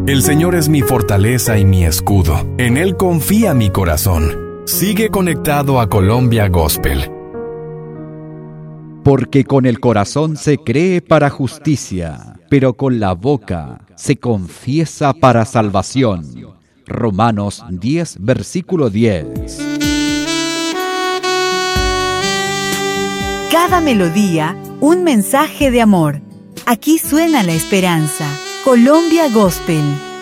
El Señor es mi fortaleza y mi escudo. En Él confía mi corazón. Sigue conectado a Colombia Gospel. Porque con el corazón se cree para justicia, pero con la boca se confiesa para salvación. Romanos 10, versículo 10. Cada melodía, un mensaje de amor. Aquí suena la esperanza. Colombia Gospel.